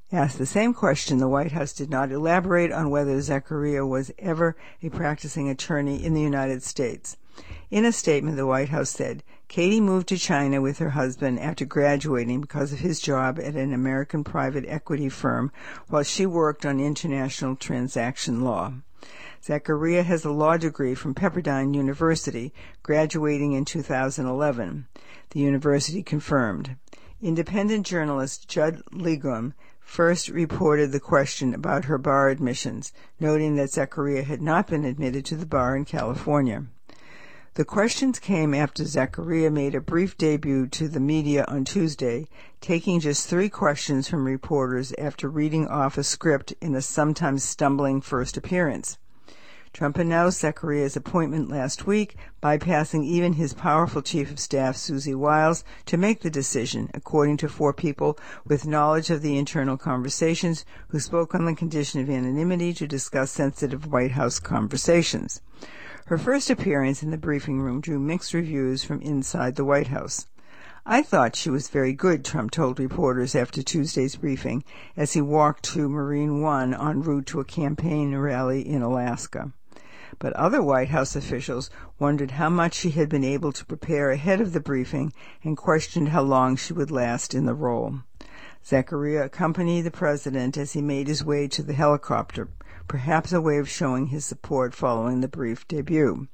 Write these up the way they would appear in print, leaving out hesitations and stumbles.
Asked the same question, the White House did not elaborate on whether Zechariah was ever a practicing attorney in the United States. In a statement, the White House said, Katie moved to China with her husband after graduating because of his job at an American private equity firm while she worked on international transaction law. Zechariah has a law degree from Pepperdine University, graduating in 2011. The university confirmed. Independent journalist Judd Legum first reported the question about her bar admissions, noting that Zechariah had not been admitted to the bar in California. The questions came after Zechariah made a brief debut to the media on Tuesday, taking just 3 questions from reporters after reading off a script in a sometimes stumbling first appearance. Trump announced Zechariah's appointment last week, bypassing even his powerful chief of staff, Susie Wiles, to make the decision, according to 4 people with knowledge of the internal conversations who spoke on the condition of anonymity to discuss sensitive White House conversations. Her first appearance in the briefing room drew mixed reviews from inside the White House. I thought she was very good, Trump told reporters after Tuesday's briefing as he walked to Marine One en route to a campaign rally in Alaska. But other White House officials wondered how much she had been able to prepare ahead of the briefing and questioned how long she would last in the role. Zechariah accompanied the president as he made his way to the helicopter, perhaps a way of showing his support following the brief debut.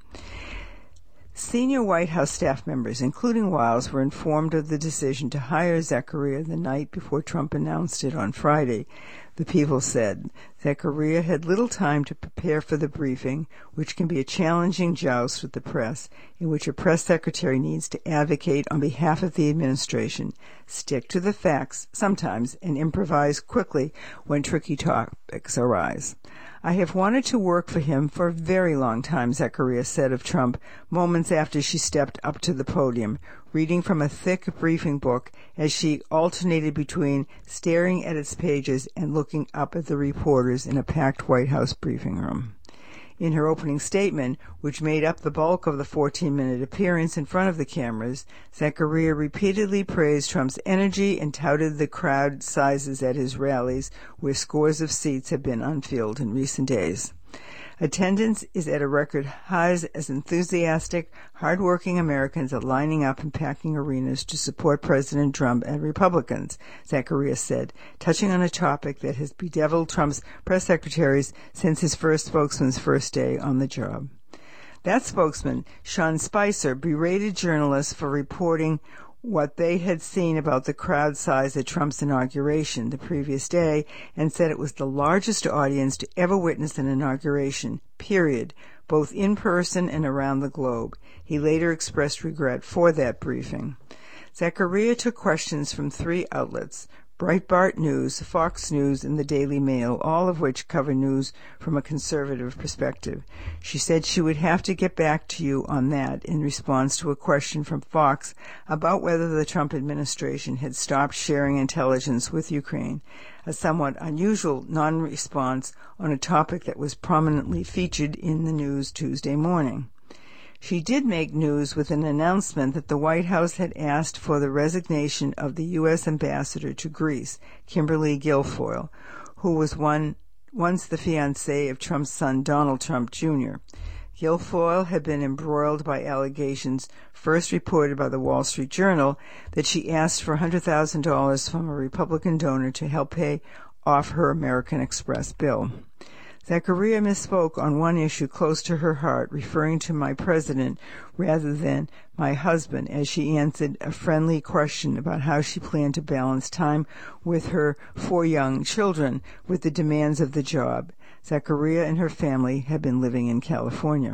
Senior White House staff members, including Wiles, were informed of the decision to hire Zechariah the night before Trump announced it on Friday. The people said Zechariah had little time to prepare for the briefing, which can be a challenging joust with the press, in which a press secretary needs to advocate on behalf of the administration, stick to the facts sometimes, and improvise quickly when tricky topics arise. I have wanted to work for him for a very long time, Zechariah said of Trump moments after she stepped up to the podium, reading from a thick briefing book as she alternated between staring at its pages and looking up at the reporters in a packed White House briefing room. In her opening statement, which made up the bulk of the 14-minute appearance in front of the cameras, Zechariah repeatedly praised Trump's energy and touted the crowd sizes at his rallies, where scores of seats have been unfilled in recent days. Attendance is at a record highs as enthusiastic, hard-working Americans are lining up and packing arenas to support President Trump and Republicans, Zechariah said, touching on a topic that has bedeviled Trump's press secretaries since his first spokesman's first day on the job. That spokesman, Sean Spicer, berated journalists for reporting what they had seen about the crowd size at Trump's inauguration the previous day and said it was the largest audience to ever witness an inauguration, period, both in person and around the globe. He later expressed regret for that briefing. Zechariah took questions from 3 outlets, Breitbart News, Fox News, and the Daily Mail, all of which cover news from a conservative perspective. She said she would have to get back to you on that in response to a question from Fox about whether the Trump administration had stopped sharing intelligence with Ukraine, a somewhat unusual non-response on a topic that was prominently featured in the news Tuesday morning. She did make news with an announcement that the White House had asked for the resignation of the U.S. ambassador to Greece, Kimberly Guilfoyle, who was once the fiancée of Trump's son, Donald Trump Jr. Guilfoyle had been embroiled by allegations first reported by the Wall Street Journal that she asked for $100,000 from a Republican donor to help pay off her American Express bill. Zechariah misspoke on one issue close to her heart, referring to my president rather than my husband, as she answered a friendly question about how she planned to balance time with her 4 young children with the demands of the job. Zechariah and her family have been living in California.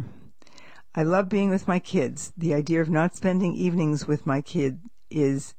I love being with my kids. The idea of not spending evenings with my kids is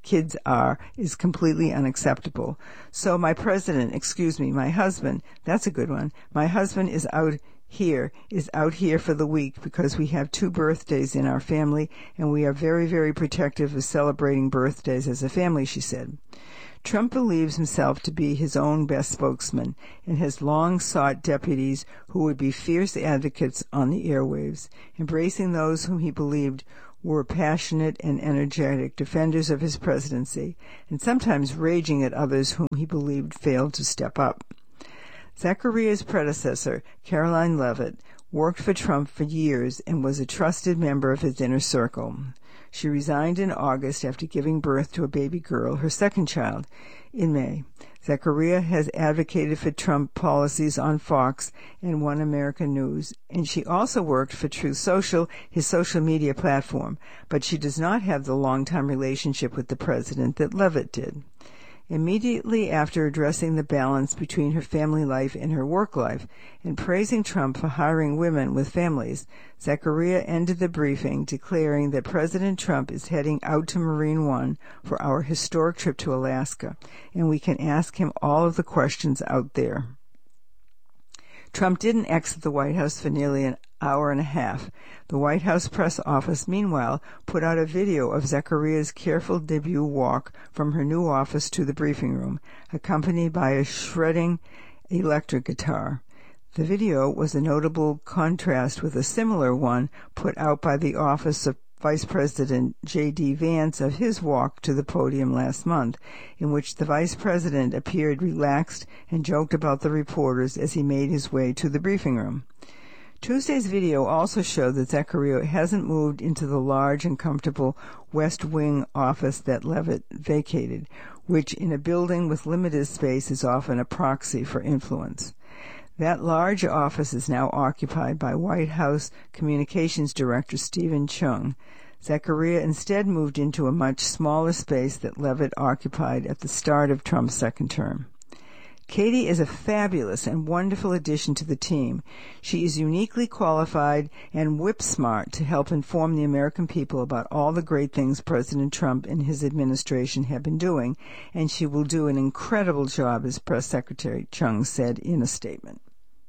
completely unacceptable. So my husband, that's a good one. My husband is out here for the week because we have 2 birthdays in our family, and we are very, very protective of celebrating birthdays as a family, she said. Trump believes himself to be his own best spokesman and has long sought deputies who would be fierce advocates on the airwaves, embracing those whom he believed were passionate and energetic defenders of his presidency, and sometimes raging at others whom he believed failed to step up. Zachariah's predecessor, Karoline Leavitt, worked for Trump for years and was a trusted member of his inner circle. She resigned in August after giving birth to a baby girl, her second child, in May. Zachariah has advocated for Trump policies on Fox and One American News, and she also worked for Truth Social, his social media platform, but she does not have the long-time relationship with the president that Leavitt did. Immediately after addressing the balance between her family life and her work life and praising Trump for hiring women with families, Zachariah ended the briefing declaring that President Trump is heading out to Marine One for our historic trip to Alaska, and we can ask him all of the questions out there. Trump didn't exit the White House for nearly an hour and a half. The White House press office, meanwhile, put out a video of Zachariah's careful debut walk from her new office to the briefing room, accompanied by a shredding electric guitar. The video was a notable contrast with a similar one put out by the office of Vice President J.D. Vance of his walk to the podium last month, in which the Vice President appeared relaxed and joked about the reporters as he made his way to the briefing room. Tuesday's video also showed that Zachariah hasn't moved into the large and comfortable West Wing office that Leavitt vacated, which in a building with limited space is often a proxy for influence. That large office is now occupied by White House Communications Director Stephen Chung. Zachariah instead moved into a much smaller space that Leavitt occupied at the start of Trump's second term. Katie is a fabulous and wonderful addition to the team. She is uniquely qualified and whip-smart to help inform the American people about all the great things President Trump and his administration have been doing, and she will do an incredible job as Press Secretary, Chung said in a statement.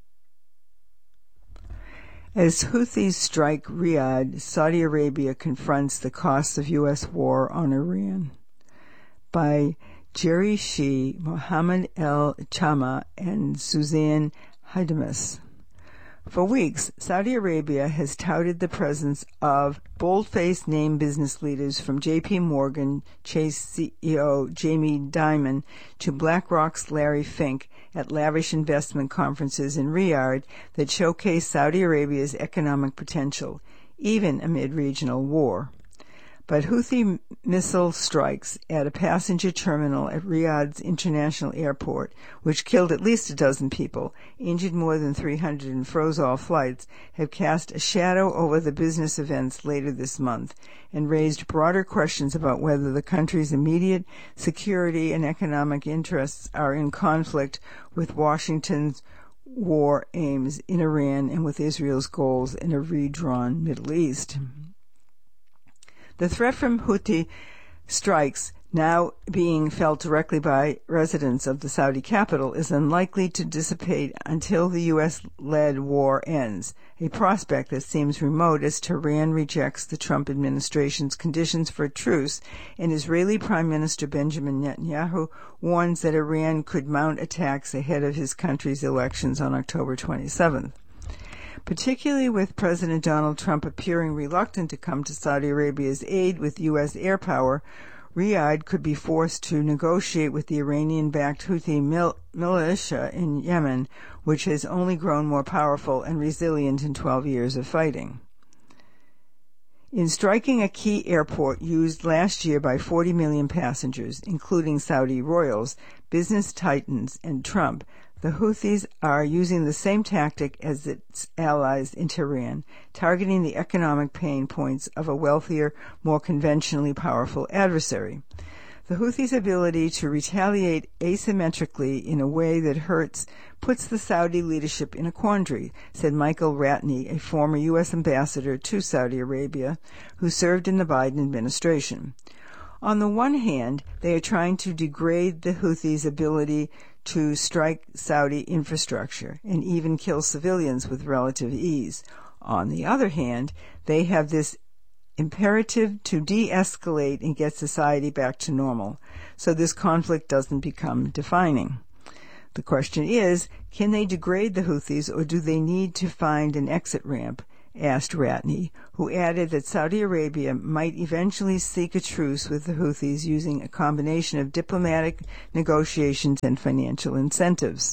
As Houthis strike Riyadh, Saudi Arabia confronts the costs of U.S. war on Iran. By Jerry Shee, Mohammed El Chama, and Suzanne Heidemus. For weeks, Saudi Arabia has touted the presence of bold-faced name business leaders from J.P. Morgan Chase CEO Jamie Dimon to BlackRock's Larry Fink at lavish investment conferences in Riyadh that showcase Saudi Arabia's economic potential, even amid regional war. But Houthi missile strikes at a passenger terminal at Riyadh's international airport, which killed at least a dozen people, injured more than 300, and froze all flights, have cast a shadow over the business events later this month and raised broader questions about whether the country's immediate security and economic interests are in conflict with Washington's war aims in Iran and with Israel's goals in a redrawn Middle East. The threat from Houthi strikes, now being felt directly by residents of the Saudi capital, is unlikely to dissipate until the U.S.-led war ends, a prospect that seems remote as Tehran rejects the Trump administration's conditions for a truce, and Israeli Prime Minister Benjamin Netanyahu warns that Iran could mount attacks ahead of his country's elections on October 27th. Particularly with President Donald Trump appearing reluctant to come to Saudi Arabia's aid with U.S. air power, Riyadh could be forced to negotiate with the Iranian-backed Houthi militia in Yemen, which has only grown more powerful and resilient in 12 years of fighting. In striking a key airport used last year by 40 million passengers, including Saudi royals, business titans, and Trump, the Houthis are using the same tactic as its allies in Tehran, targeting the economic pain points of a wealthier, more conventionally powerful adversary. The Houthis' ability to retaliate asymmetrically in a way that hurts puts the Saudi leadership in a quandary, said Michael Ratney, a former U.S. ambassador to Saudi Arabia, who served in the Biden administration. On the one hand, they are trying to degrade the Houthis' ability to strike Saudi infrastructure and even kill civilians with relative ease. On the other hand, they have this imperative to de-escalate and get society back to normal, so this conflict doesn't become defining. The question is, can they degrade the Houthis, or do they need to find an exit ramp? asked Ratney, who added that Saudi Arabia might eventually seek a truce with the Houthis using a combination of diplomatic negotiations and financial incentives.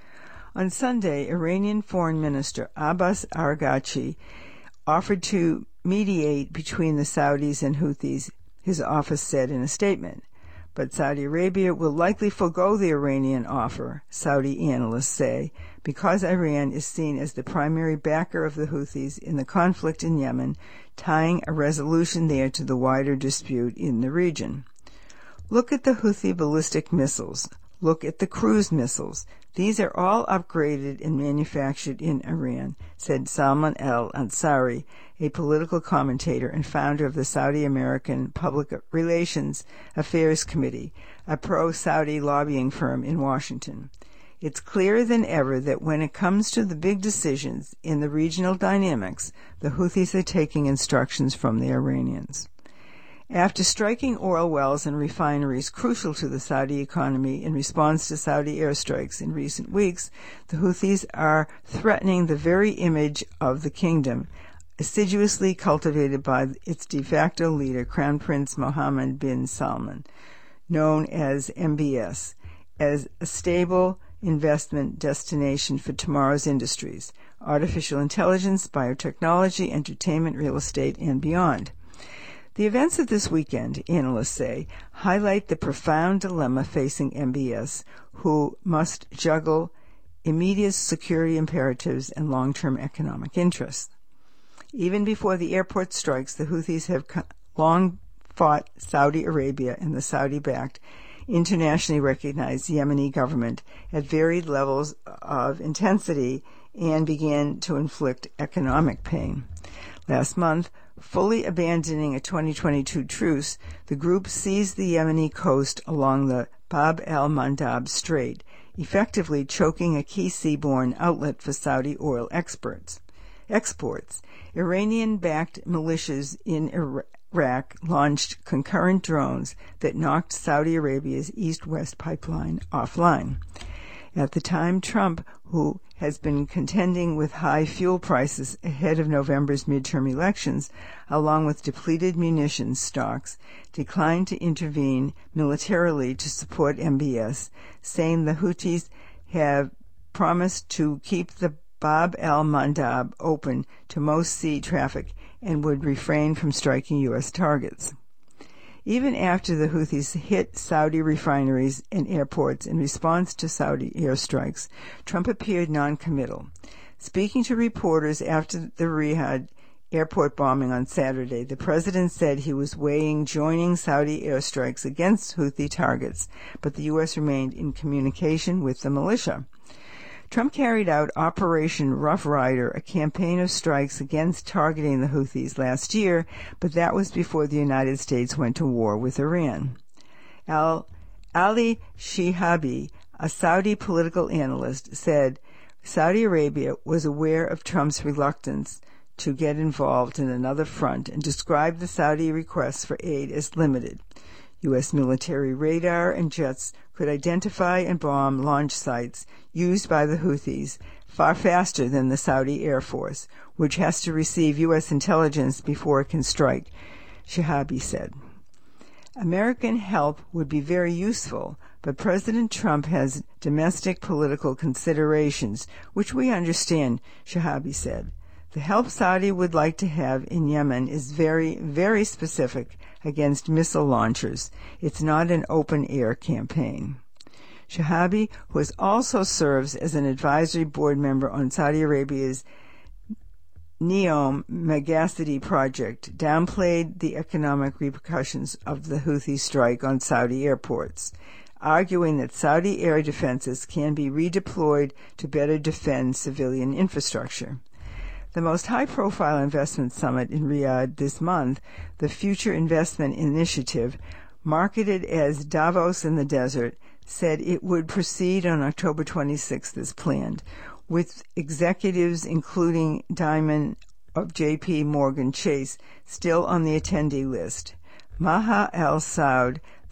On Sunday, Iranian Foreign Minister Abbas Araghchi offered to mediate between the Saudis and Houthis, his office said in a statement. But Saudi Arabia will likely forego the Iranian offer, Saudi analysts say, because Iran is seen as the primary backer of the Houthis in the conflict in Yemen, tying a resolution there to the wider dispute in the region. Look at the Houthi ballistic missiles. Look at the cruise missiles. These are all upgraded and manufactured in Iran, said Salman al-Ansari, a political commentator and founder of the Saudi American Public Relations Affairs Committee, a pro-Saudi lobbying firm in Washington. It's clearer than ever that when it comes to the big decisions in the regional dynamics, the Houthis are taking instructions from the Iranians. After striking oil wells and refineries crucial to the Saudi economy in response to Saudi airstrikes in recent weeks, the Houthis are threatening the very image of the kingdom, assiduously cultivated by its de facto leader, Crown Prince Mohammed bin Salman, known as MBS, as a stable investment destination for tomorrow's industries, artificial intelligence, biotechnology, entertainment, real estate, and beyond. The events of this weekend, analysts say, highlight the profound dilemma facing MBS, who must juggle immediate security imperatives and long-term economic interests. Even before the airport strikes, the Houthis have long fought Saudi Arabia and the Saudi-backed, internationally recognized Yemeni government at varied levels of intensity and began to inflict economic pain. Last month, fully abandoning a 2022 truce, the group seized the Yemeni coast along the Bab el-Mandab Strait, effectively choking a key seaborne outlet for Saudi oil exports. Iranian-backed militias in Iraq launched concurrent drones that knocked Saudi Arabia's east-west pipeline offline. At the time, Trump, who has been contending with high fuel prices ahead of November's midterm elections, along with depleted munitions stocks, declined to intervene militarily to support MBS, saying the Houthis have promised to keep the Bab el-Mandab open to most sea traffic and would refrain from striking U.S. targets. Even after the Houthis hit Saudi refineries and airports in response to Saudi airstrikes, Trump appeared non-committal. Speaking to reporters after the Riyadh airport bombing on Saturday, the president said he was weighing joining Saudi airstrikes against Houthi targets, but the U.S. remained in communication with the militia. Trump carried out Operation Rough Rider, a campaign of strikes against targeting the Houthis last year, but that was before the United States went to war with Iran. Ali Shihabi, a Saudi political analyst, said Saudi Arabia was aware of Trump's reluctance to get involved in another front and described the Saudi requests for aid as limited. U.S. military radar and jets could identify and bomb launch sites used by the Houthis far faster than the Saudi Air Force, which has to receive U.S. intelligence before it can strike, Shihabi said. American help would be very useful, but President Trump has domestic political considerations, which we understand, Shihabi said. The help Saudi would like to have in Yemen is very, very specific against missile launchers. It's not an open-air campaign. Shihabi, who also serves as an advisory board member on Saudi Arabia's NEOM Megacity project, downplayed the economic repercussions of the Houthi strike on Saudi airports, arguing that Saudi air defenses can be redeployed to better defend civilian infrastructure. The most high-profile investment summit in Riyadh this month, the Future Investment Initiative, marketed as Davos in the Desert, said it would proceed on October 26th as planned, with executives including Diamond of J.P. Morgan Chase still on the attendee list. Maha Al Saud,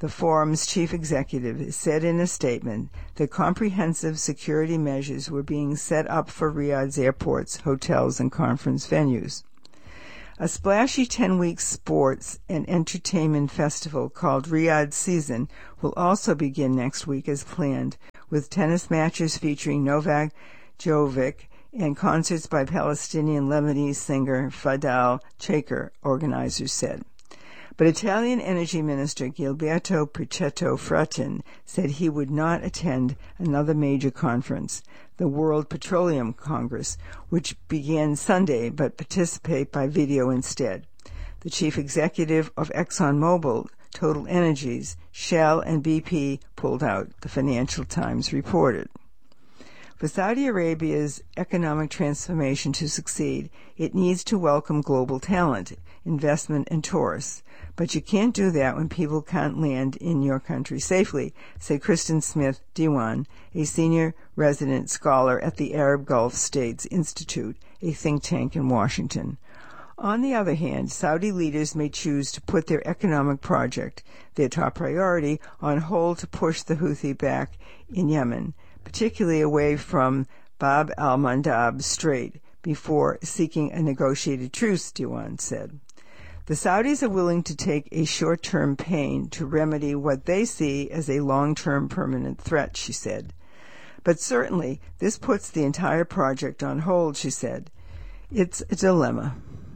the forum's chief executive, said in a statement that comprehensive security measures were being set up for Riyadh's airports, hotels, and conference venues. A splashy 10-week sports and entertainment festival called Riyadh Season will also begin next week as planned, with tennis matches featuring Novak Djokovic and concerts by Palestinian-Lebanese singer Fadal Chaker, organizers said. But Italian Energy Minister Gilberto Pichetto Fratin said he would not attend another major conference, the World Petroleum Congress, which began Sunday but participate by video instead. The chief executive of ExxonMobil, Total Energies, Shell, and BP pulled out, the Financial Times reported. For Saudi Arabia's economic transformation to succeed, it needs to welcome global talent, investment, and tourists. But you can't do that when people can't land in your country safely, said Kristen Smith Diwan, a senior resident scholar at the Arab Gulf States Institute, a think tank in Washington. On the other hand, Saudi leaders may choose to put their economic project, their top priority, on hold to push the Houthi back in Yemen, particularly away from Bab al-Mandab Strait, before seeking a negotiated truce, Diwan said. The Saudis are willing to take a short-term pain to remedy what they see as a long-term permanent threat, she said. But certainly this puts the entire project on hold, she said. It's a dilemma.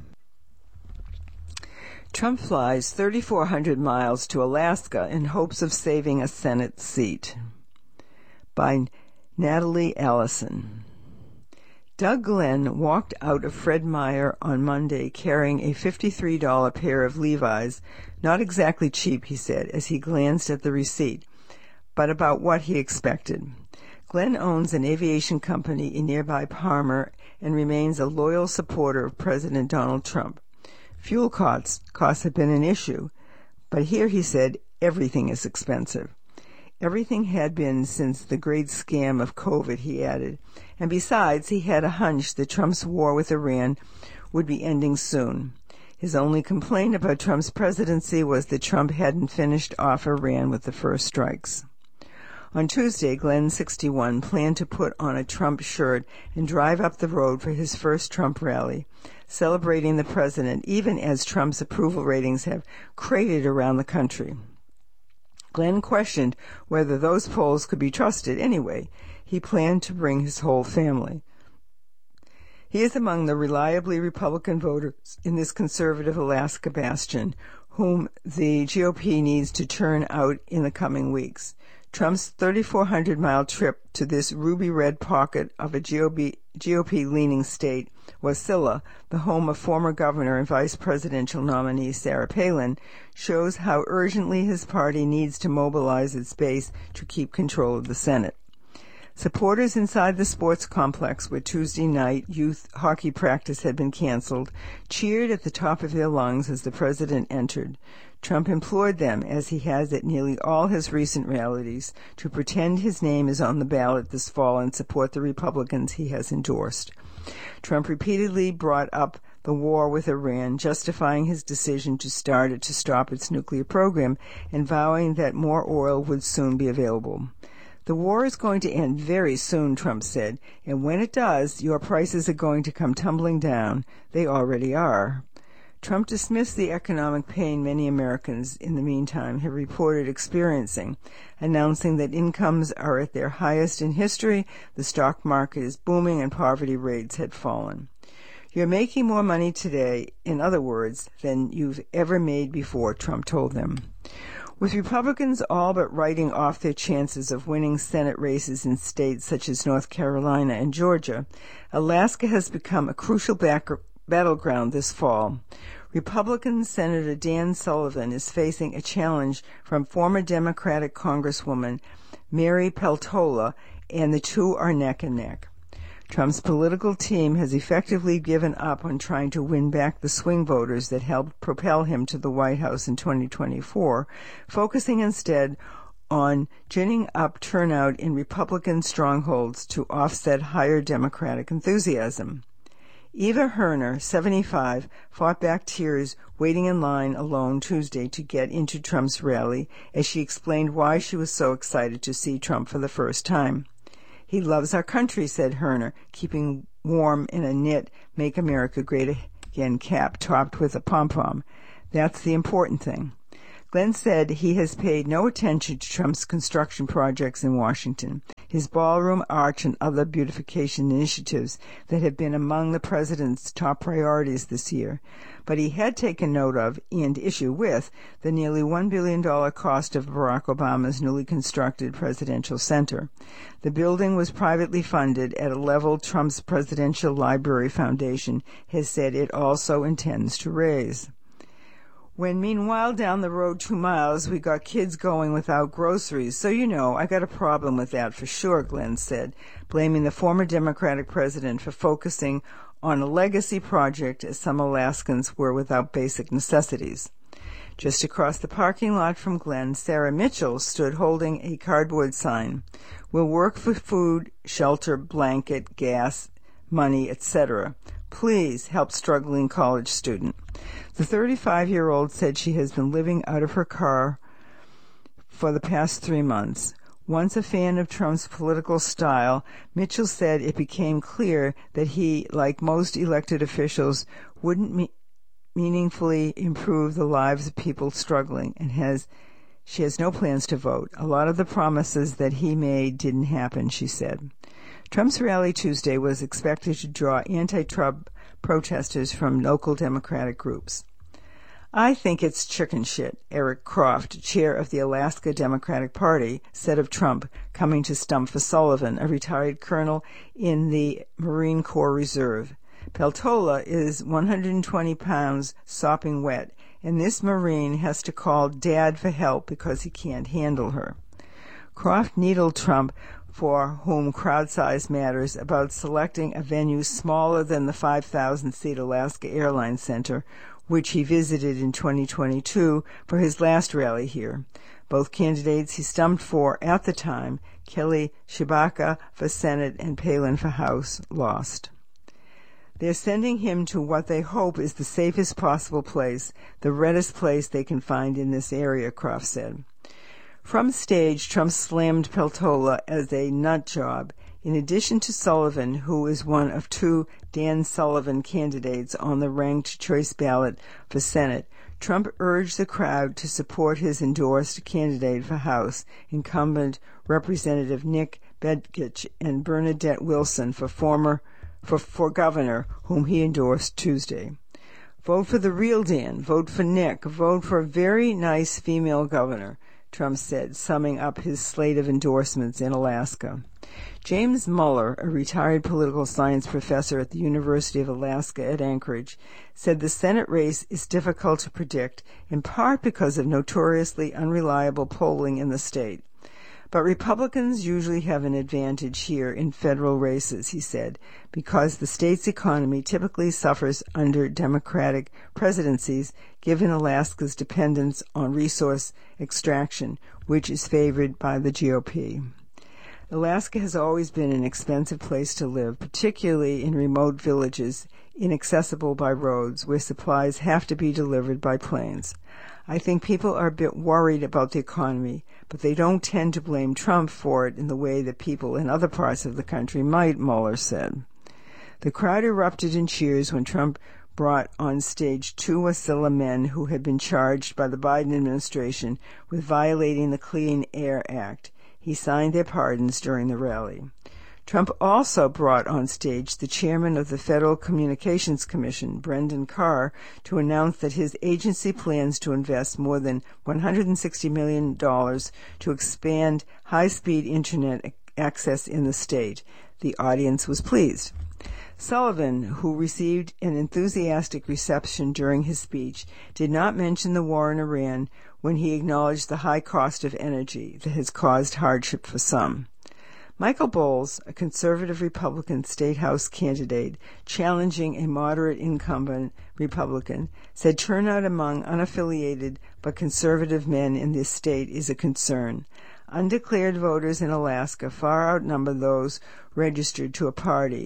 Trump flies 3,400 miles to Alaska in hopes of saving a Senate seat. By Natalie Allison. Doug Glenn walked out of Fred Meyer on Monday carrying a $53 pair of Levi's, not exactly cheap, he said, as he glanced at the receipt, but about what he expected. Glenn owns an aviation company in nearby Palmer and remains a loyal supporter of President Donald Trump. Fuel costs have been an issue, but here, he said, everything is expensive. Everything had been since the great scam of COVID, he added. And besides, he had a hunch that Trump's war with Iran would be ending soon. His only complaint about Trump's presidency was that Trump hadn't finished off Iran with the first strikes. On Tuesday, Glenn, 61, planned to put on a Trump shirt and drive up the road for his first Trump rally, celebrating the president, even as Trump's approval ratings have cratered around the country. Glenn questioned whether those polls could be trusted anyway. He planned to bring his whole family. He is among the reliably Republican voters in this conservative Alaska bastion, whom the GOP needs to turn out in the coming weeks. Trump's 3,400-mile trip to this ruby-red pocket of a GOP-leaning state, Wasilla, the home of former governor and vice presidential nominee Sarah Palin, shows how urgently his party needs to mobilize its base to keep control of the Senate. Supporters inside the sports complex, where Tuesday night youth hockey practice had been canceled, cheered at the top of their lungs as the president entered. Trump implored them, as he has at nearly all his recent rallies, to pretend his name is on the ballot this fall and support the Republicans he has endorsed. Trump repeatedly brought up the war with Iran, justifying his decision to start it to stop its nuclear program and vowing that more oil would soon be available. The war is going to end very soon, Trump said, and when it does, your prices are going to come tumbling down. They already are. Trump dismissed the economic pain many Americans, in the meantime, have reported experiencing, announcing that incomes are at their highest in history, the stock market is booming, and poverty rates had fallen. You're making more money today, in other words, than you've ever made before, Trump told them. With Republicans all but writing off their chances of winning Senate races in states such as North Carolina and Georgia, Alaska has become a crucial battleground this fall. Republican Senator Dan Sullivan is facing a challenge from former Democratic Congresswoman Mary Peltola, and the two are neck and neck. Trump's political team has effectively given up on trying to win back the swing voters that helped propel him to the White House in 2024, focusing instead on ginning up turnout in Republican strongholds to offset higher Democratic enthusiasm. Eva Herner, 75, fought back tears waiting in line alone Tuesday to get into Trump's rally as she explained why she was so excited to see Trump for the first time. "He loves our country," said Herner, keeping warm in a knit Make America Great Again cap topped with a pom-pom. "That's the important thing." Glenn said he has paid no attention to Trump's construction projects in Washington, his ballroom arch and other beautification initiatives that have been among the president's top priorities this year. But he had taken note of and issue with the nearly $1 billion cost of Barack Obama's newly constructed presidential center. The building was privately funded at a level Trump's Presidential Library Foundation has said it also intends to raise. When meanwhile down the road 2 miles we got kids going without groceries, so I got a problem with that for sure, Glenn said, blaming the former Democratic president for focusing on a legacy project as some Alaskans were without basic necessities. Just across the parking lot from Glenn, Sarah Mitchell stood holding a cardboard sign. "We'll work for food, shelter, blanket, gas, money, etc. Please help struggling college student." The 35-year-old said she has been living out of her car for the past 3 months. Once a fan of Trump's political style, Mitchell said it became clear that he, like most elected officials, wouldn't meaningfully improve the lives of people struggling, and she has no plans to vote. A lot of the promises that he made didn't happen, she said. Trump's rally Tuesday was expected to draw anti-Trump protesters from local Democratic groups. "I think it's chicken shit," Eric Croft, chair of the Alaska Democratic Party, said of Trump coming to stump for Sullivan, a retired colonel in the Marine Corps Reserve. "Peltola is 120 pounds sopping wet, and this Marine has to call Dad for help because he can't handle her." Croft needled Trump, for whom crowd size matters, about selecting a venue smaller than the 5,000-seat Alaska Airlines Center, which he visited in 2022 for his last rally here. Both candidates he stumped for at the time, Kelly Tshibaka for Senate and Palin for House, lost. "They're sending him to what they hope is the safest possible place, the reddest place they can find in this area," Croft said. From stage, Trump slammed Peltola as a nut job. In addition to Sullivan, who is one of 2 Dan Sullivan candidates on the ranked choice ballot for Senate, Trump urged the crowd to support his endorsed candidate for House, incumbent Representative Nick Begich, and Bernadette Wilson for governor, whom he endorsed Tuesday. "Vote for the real Dan. Vote for Nick. Vote for a very nice female governor," Trump said, summing up his slate of endorsements in Alaska. James Muller, a retired political science professor at the University of Alaska at Anchorage, said the Senate race is difficult to predict, in part because of notoriously unreliable polling in the state. But Republicans usually have an advantage here in federal races, he said, because the state's economy typically suffers under Democratic presidencies, given Alaska's dependence on resource extraction, which is favored by the GOP. Alaska has always been an expensive place to live, particularly in remote villages inaccessible by roads where supplies have to be delivered by planes. I think people are a bit worried about the economy, but they don't tend to blame Trump for it in the way that people in other parts of the country might, Mueller said. The crowd erupted in cheers when Trump brought on stage 2 Wasilla men who had been charged by the Biden administration with violating the Clean Air Act. He signed their pardons during the rally. Trump also brought on stage the chairman of the Federal Communications Commission, Brendan Carr, to announce that his agency plans to invest more than $160 million to expand high-speed Internet access in the state. The audience was pleased. Sullivan, who received an enthusiastic reception during his speech, did not mention the war in Iran when he acknowledged the high cost of energy that has caused hardship for some. Michael Bowles, a conservative Republican state house candidate challenging a moderate incumbent Republican, said turnout among unaffiliated but conservative men in this state is a concern. Undeclared voters in Alaska far outnumber those registered to a party.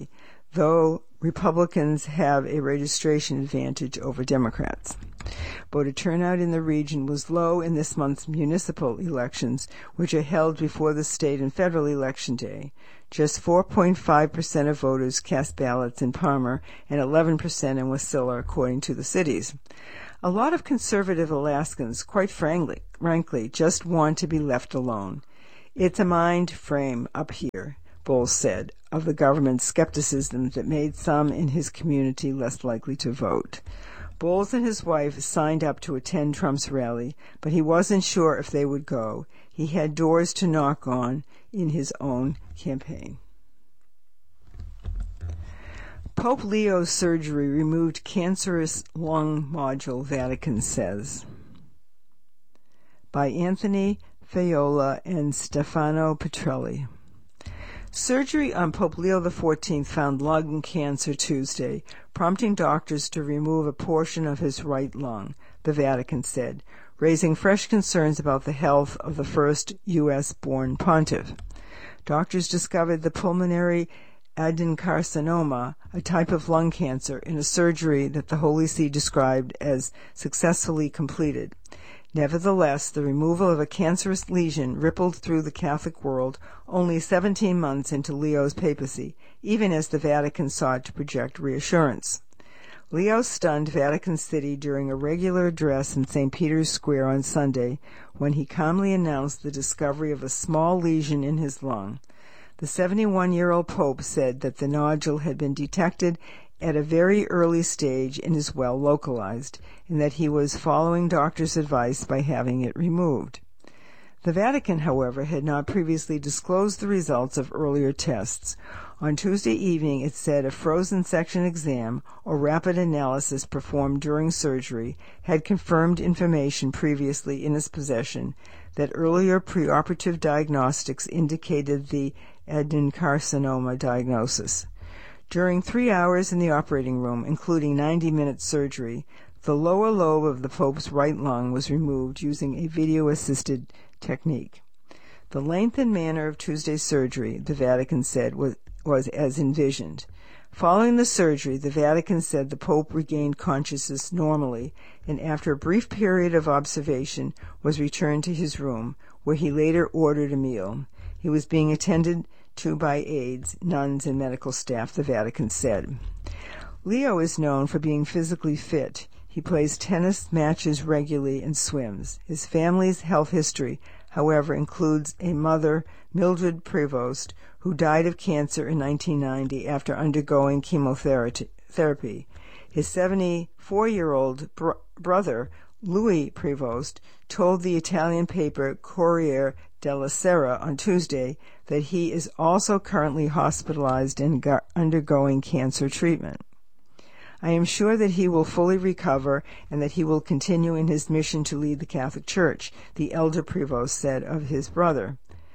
though Republicans have a registration advantage over Democrats. Voter turnout in the region was low in this month's municipal elections, which are held before the state and federal election day. Just 4.5% of voters cast ballots in Palmer and 11% in Wasilla, according to the cities. A lot of conservative Alaskans, quite frankly, just want to be left alone. It's a mind frame up here, Bowles said, of the government's skepticism that made some in his community less likely to vote. Bowles and his wife signed up to attend Trump's rally, but he wasn't sure if they would go. He had doors to knock on in his own campaign. Pope Leo's surgery removed cancerous lung nodule, Vatican says. By Anthony Faiola and Stefano Petrelli. Surgery on Pope Leo XIV found lung cancer Tuesday, prompting doctors to remove a portion of his right lung, the Vatican said, raising fresh concerns about the health of the first U.S.-born pontiff. Doctors discovered the pulmonary adenocarcinoma, a type of lung cancer, in a surgery that the Holy See described as successfully completed. Nevertheless, the removal of a cancerous lesion rippled through the Catholic world only 17 months into Leo's papacy, even as the Vatican sought to project reassurance. Leo stunned Vatican City during a regular address in St. Peter's Square on Sunday when he calmly announced the discovery of a small lesion in his lung. The 71-year-old Pope said that the nodule had been detected at a very early stage and is well localized, and that he was following doctors' advice by having it removed. The Vatican, however, had not previously disclosed the results of earlier tests. On Tuesday evening, it said a frozen section exam, or rapid analysis performed during surgery, had confirmed information previously in its possession that earlier preoperative diagnostics indicated the adenocarcinoma diagnosis. During 3 hours in the operating room, including 90-minute surgery, the lower lobe of the Pope's right lung was removed using a video-assisted technique. The length and manner of Tuesday's surgery, the Vatican said, was as envisioned. Following the surgery, the Vatican said the Pope regained consciousness normally and, after a brief period of observation, was returned to his room, where he later ordered a meal. He was being attended to by aides, nuns, and medical staff, the Vatican said. Leo is known for being physically fit. He plays tennis matches regularly and swims. His family's health history, however, includes a mother, Mildred Prevost, who died of cancer in 1990 after undergoing chemotherapy. His 74-year-old brother, Louis Prevost, told the Italian paper Corriere della Sera on Tuesday that he is also currently hospitalized and undergoing cancer treatment. I am sure that he will fully recover and that he will continue in his mission to lead the Catholic Church, the elder Prevost said of his brother.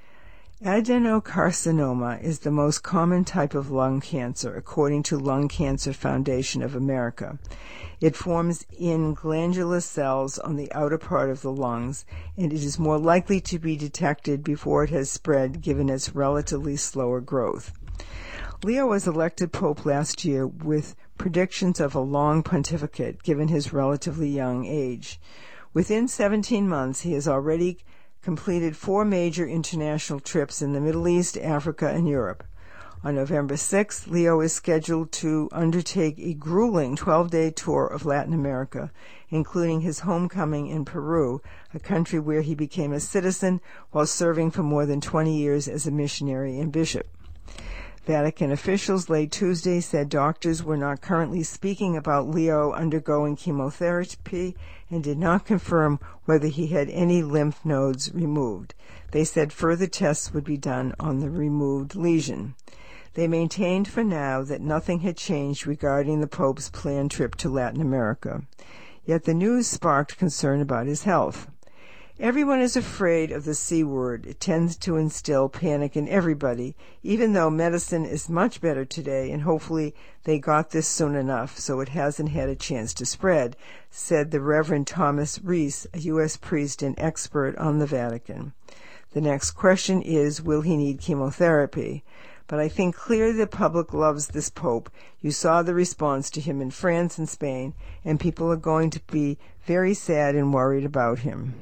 Adenocarcinoma is the most common type of lung cancer, according to Lung Cancer Foundation of America. It forms in glandular cells on the outer part of the lungs, and it is more likely to be detected before it has spread, given its relatively slower growth. Leo was elected Pope last year with predictions of a long pontificate, given his relatively young age. Within 17 months, he has already completed 4 major international trips in the Middle East, Africa, and Europe. On November 6th, Leo is scheduled to undertake a grueling 12-day tour of Latin America, including his homecoming in Peru, a country where he became a citizen while serving for more than 20 years as a missionary and bishop. Vatican officials late Tuesday said doctors were not currently speaking about Leo undergoing chemotherapy and did not confirm whether he had any lymph nodes removed. They said further tests would be done on the removed lesion. They maintained for now that nothing had changed regarding the Pope's planned trip to Latin America. Yet the news sparked concern about his health. Everyone is afraid of the C word. It tends to instill panic in everybody, even though medicine is much better today, and hopefully they got this soon enough so it hasn't had a chance to spread, said the Reverend Thomas Reese, a U.S. priest and expert on the Vatican. The next question is, will he need chemotherapy? but I think clearly the public loves this Pope. You saw the response to him in France and Spain, and people are going to be very sad and worried about him.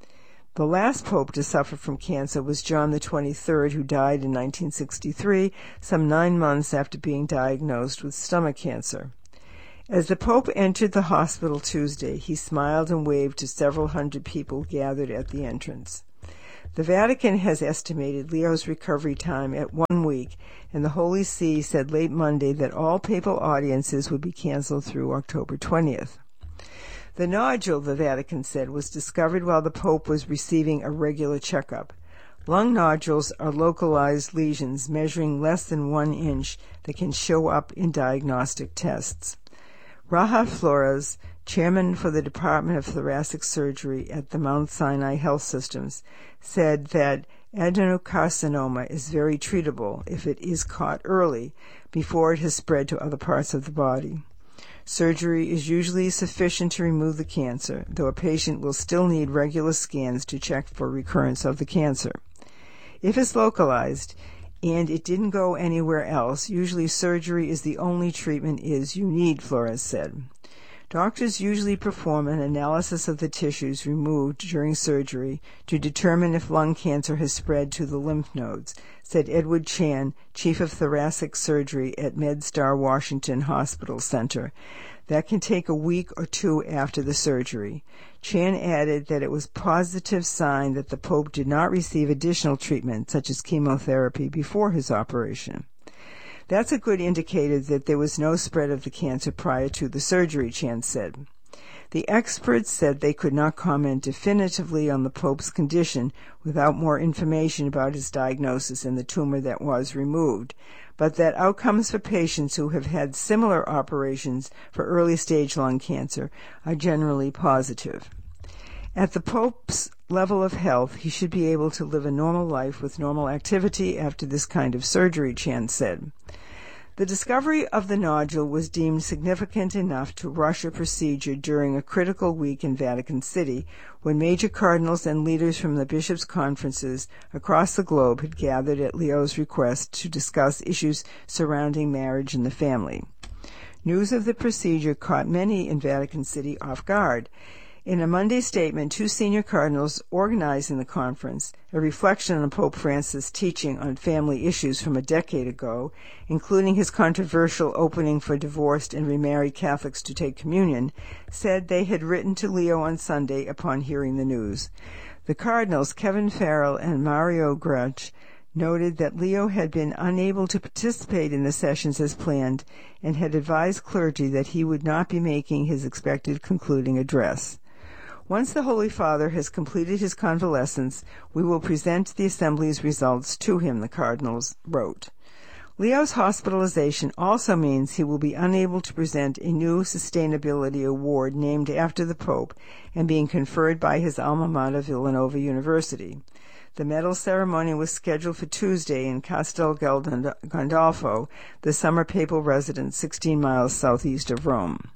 The last Pope to suffer from cancer was John the 23rd, who died in 1963, some 9 months after being diagnosed with stomach cancer. As the Pope entered the hospital Tuesday, he smiled and waved to several hundred people gathered at the entrance. The Vatican has estimated Leo's recovery time at 1 week, and the Holy See said late Monday that all papal audiences would be canceled through October 20th. The nodule, the Vatican said, was discovered while the Pope was receiving a regular checkup. Lung nodules are localized lesions measuring less than 1 inch that can show up in diagnostic tests. Raja Flores, chairman for the Department of Thoracic Surgery at the Mount Sinai Health Systems, said that adenocarcinoma is very treatable if it is caught early, before it has spread to other parts of the body. Surgery is usually sufficient to remove the cancer, though a patient will still need regular scans to check for recurrence of the cancer. If it's localized and it didn't go anywhere else, usually surgery is the only treatment you need, Flores said. Doctors usually perform an analysis of the tissues removed during surgery to determine if lung cancer has spread to the lymph nodes, said Edward Chan, chief of thoracic surgery at MedStar Washington Hospital Center. That can take a week or 2 after the surgery. Chan added that it was a positive sign that the Pope did not receive additional treatment, such as chemotherapy, before his operation. That's a good indicator that there was no spread of the cancer prior to the surgery, Chan said. The experts said they could not comment definitively on the Pope's condition without more information about his diagnosis and the tumor that was removed, but that outcomes for patients who have had similar operations for early-stage lung cancer are generally positive. At the Pope's level of health, he should be able to live a normal life with normal activity after this kind of surgery, Chan said. The discovery of the nodule was deemed significant enough to rush a procedure during a critical week in Vatican City, when major cardinals and leaders from the bishops' conferences across the globe had gathered at Leo's request to discuss issues surrounding marriage and the family. News of the procedure caught many in Vatican City off guard. In a Monday statement, 2 senior cardinals organizing the conference, a reflection on Pope Francis' teaching on family issues from a decade ago, including his controversial opening for divorced and remarried Catholics to take communion, said they had written to Leo on Sunday upon hearing the news. The cardinals, Kevin Farrell and Mario Grech, noted that Leo had been unable to participate in the sessions as planned and had advised clergy that he would not be making his expected concluding address. Once the Holy Father has completed his convalescence, we will present the Assembly's results to him, the cardinals wrote. Leo's hospitalization also means he will be unable to present a new sustainability award named after the Pope and being conferred by his alma mater, Villanova University. The medal ceremony was scheduled for Tuesday in Castel Gandolfo, the summer papal residence 16 miles southeast of Rome.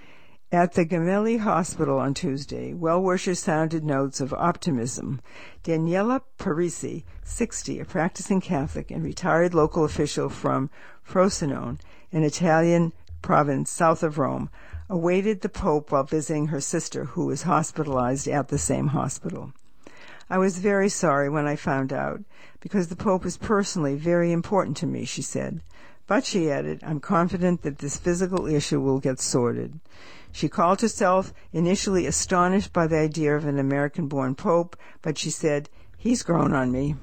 At the Gemelli Hospital on Tuesday, well-wishers sounded notes of optimism. Daniela Parisi, 60, a practicing Catholic and retired local official from Frosinone, an Italian province south of Rome, awaited the Pope while visiting her sister, who was hospitalized at the same hospital. I was very sorry when I found out, because the Pope is personally very important to me, she said. But, she added, I'm confident that this physical issue will get sorted. She called herself initially astonished by the idea of an American-born Pope, but she said, he's grown on me.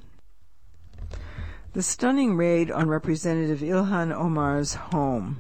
The stunning raid on Representative Ilhan Omar's home.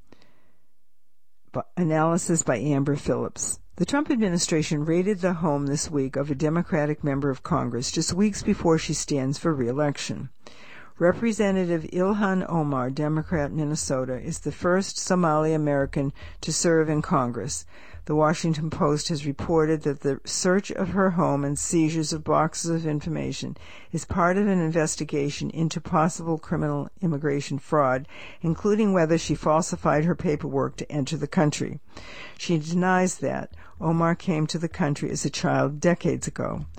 Analysis by Amber Phillips. The Trump administration raided the home this week of a Democratic member of Congress just weeks before she stands for re-election. Representative Ilhan Omar, Democrat, Minnesota, is the first Somali American to serve in Congress. The Washington Post has reported that the search of her home and seizures of boxes of information is part of an investigation into possible criminal immigration fraud, including whether she falsified her paperwork to enter the country. She denies that. Omar came to the country as a child decades ago.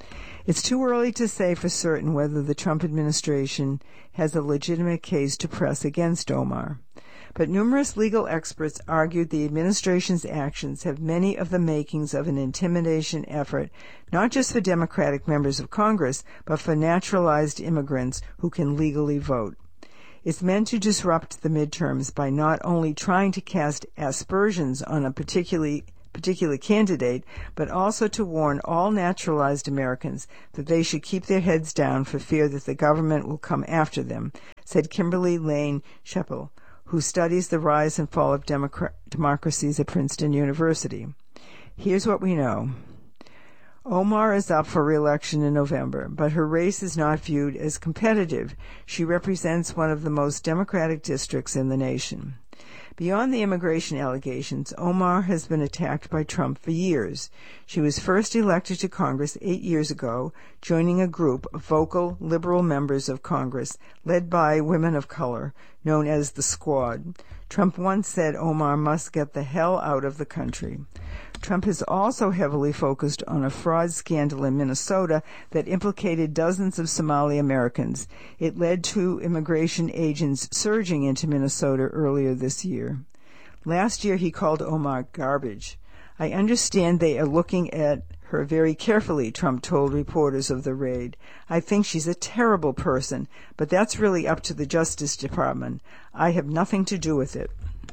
It's too early to say for certain whether the Trump administration has a legitimate case to press against Omar. But numerous legal experts argued the administration's actions have many of the makings of an intimidation effort, not just for Democratic members of Congress, but for naturalized immigrants who can legally vote. It's meant to disrupt the midterms by not only trying to cast aspersions on a particular candidate, but also to warn all naturalized Americans that they should keep their heads down for fear that the government will come after them, said Kimberly Lane Sheppel, who studies the rise and fall of democracies at Princeton University. Here's what we know. Omar is up for re-election in November, but her race is not viewed as competitive. She represents one of the most democratic districts in the nation. Beyond the immigration allegations, Omar has been attacked by Trump for years. She was first elected to Congress 8 years ago, joining a group of vocal liberal members of Congress led by women of color, known as the Squad. Trump once said Omar must get the hell out of the country. Trump has also heavily focused on a fraud scandal in Minnesota that implicated dozens of Somali Americans. It led to immigration agents surging into Minnesota earlier this year. Last year he called Omar garbage. I understand they are looking at her very carefully, Trump told reporters of the raid. I think she's a terrible person, but that's really up to the Justice Department. I have nothing to do with it.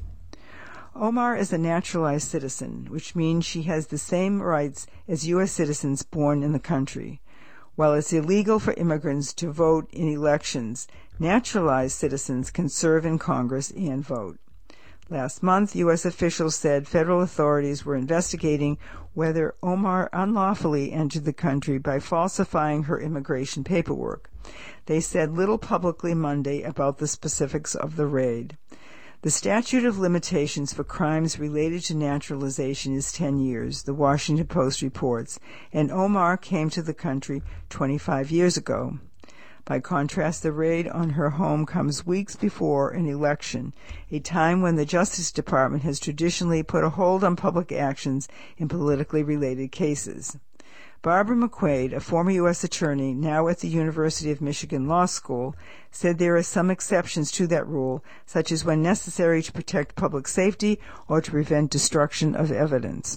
Omar is a naturalized citizen, which means she has the same rights as U.S. citizens born in the country. While it's illegal for immigrants to vote in elections, naturalized citizens can serve in Congress and vote. Last month, U.S. officials said federal authorities were investigating whether Omar unlawfully entered the country by falsifying her immigration paperwork. They said little publicly Monday about the specifics of the raid. The statute of limitations for crimes related to naturalization is 10 years, the Washington Post reports, and Omar came to the country 25 years ago. By contrast, the raid on her home comes weeks before an election, a time when the Justice Department has traditionally put a hold on public actions in politically related cases. Barbara McQuaid, a former U.S. attorney, now at the University of Michigan Law School, said there are some exceptions to that rule, such as when necessary to protect public safety or to prevent destruction of evidence.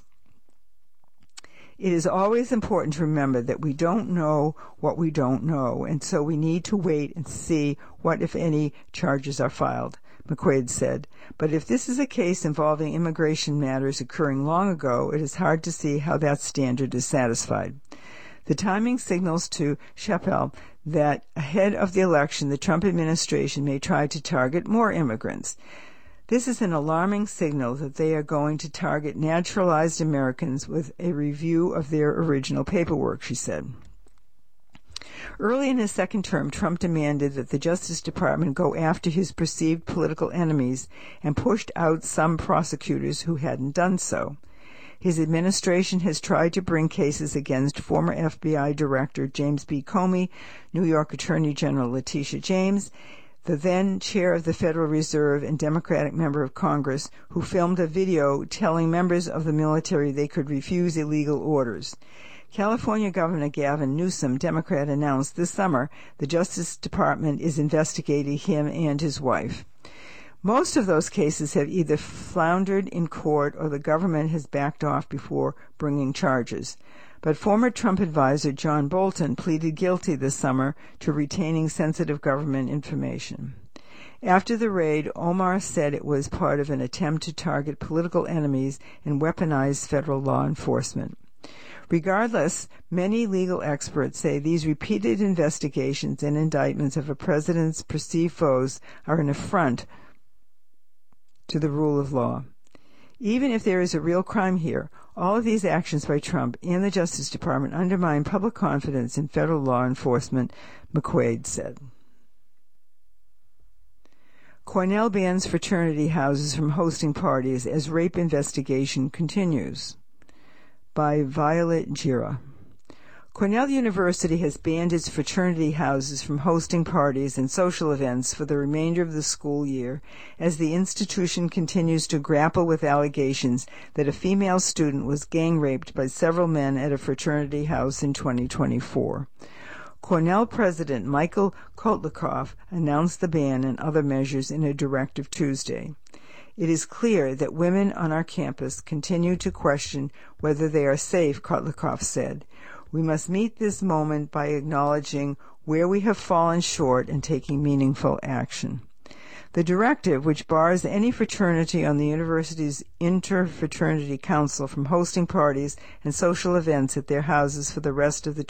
It is always important to remember that we don't know what we don't know, and so we need to wait and see what, if any, charges are filed, McQuaid said. But if this is a case involving immigration matters occurring long ago, it is hard to see how that standard is satisfied. The timing signals to Sheppel that ahead of the election, the Trump administration may try to target more immigrants. This is an alarming signal that they are going to target naturalized Americans with a review of their original paperwork, she said. Early in his second term, Trump demanded that the Justice Department go after his perceived political enemies and pushed out some prosecutors who hadn't done so. His administration has tried to bring cases against former FBI Director James B. Comey, New York Attorney General Letitia James, the then chair of the Federal Reserve and Democratic member of Congress, who filmed a video telling members of the military they could refuse illegal orders. California Governor Gavin Newsom, Democrat, announced this summer the Justice Department is investigating him and his wife. Most of those cases have either floundered in court or the government has backed off before bringing charges. But former Trump advisor John Bolton pleaded guilty this summer to retaining sensitive government information. After the raid, Omar said it was part of an attempt to target political enemies and weaponize federal law enforcement. Regardless, many legal experts say these repeated investigations and indictments of a president's perceived foes are an affront to the rule of law. Even if there is a real crime here, all of these actions by Trump and the Justice Department undermine public confidence in federal law enforcement, McQuaid said. Cornell bans fraternity houses from hosting parties as rape investigation continues. By Violet Gira. Cornell University has banned its fraternity houses from hosting parties and social events for the remainder of the school year as the institution continues to grapple with allegations that a female student was gang raped by several men at a fraternity house in 2024. Cornell President Michael Kotlikoff announced the ban and other measures in a directive Tuesday. It is clear that women on our campus continue to question whether they are safe, Kotlikoff said. We must meet this moment by acknowledging where we have fallen short and taking meaningful action. The directive, which bars any fraternity on the university's Interfraternity Council from hosting parties and social events at their houses for the rest of the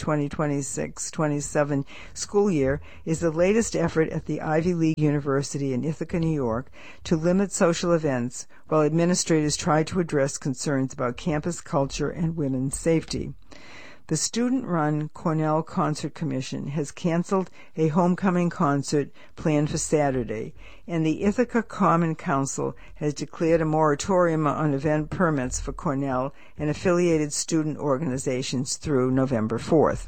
2026-27 school year, is the latest effort at the Ivy League University in Ithaca, New York, to limit social events while administrators try to address concerns about campus culture and women's safety. The student-run Cornell Concert Commission has canceled a homecoming concert planned for Saturday, and the Ithaca Common Council has declared a moratorium on event permits for Cornell and affiliated student organizations through November 4th.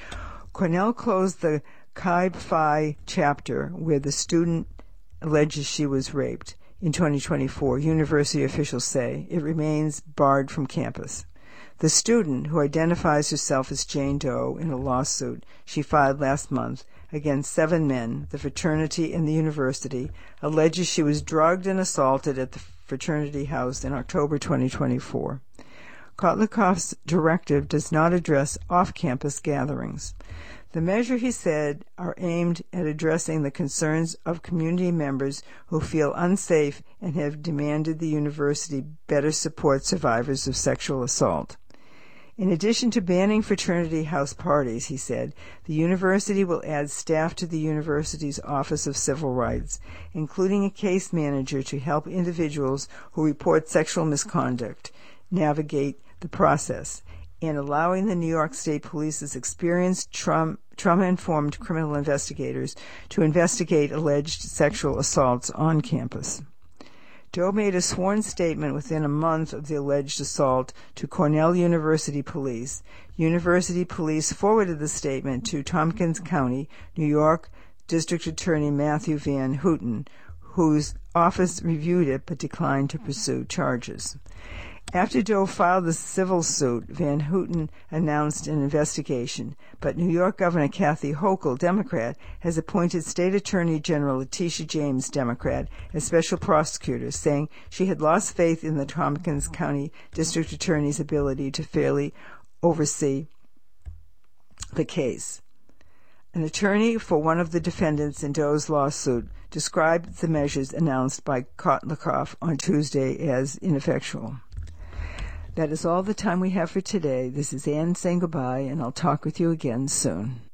Cornell closed the Chi Phi chapter where the student alleges she was raped in 2024, university officials say. It remains barred from campus. The student, who identifies herself as Jane Doe in a lawsuit she filed last month against 7 men, the fraternity and the university, alleges she was drugged and assaulted at the fraternity house in October 2024. Kotlikoff's directive does not address off-campus gatherings. The measure, he said, are aimed at addressing the concerns of community members who feel unsafe and have demanded the university better support survivors of sexual assault. In addition to banning fraternity house parties, he said, the university will add staff to the university's Office of Civil Rights, including a case manager to help individuals who report sexual misconduct navigate the process, and allowing the New York State Police's experienced trauma-informed criminal investigators to investigate alleged sexual assaults on campus. Doe made a sworn statement within a month of the alleged assault to Cornell University Police. University Police forwarded the statement to Tompkins County, New York District Attorney Matthew Van Houten, whose office reviewed it but declined to pursue charges. After Doe filed the civil suit, Van Houten announced an investigation, but New York Governor Kathy Hochul, Democrat, has appointed State Attorney General Letitia James, Democrat, as special prosecutor, saying she had lost faith in the Tompkins County District Attorney's ability to fairly oversee the case. An attorney for one of the defendants in Doe's lawsuit described the measures announced by Kotlikoff on Tuesday as ineffectual. That is all the time we have for today. This is Anne saying goodbye, and I'll talk with you again soon.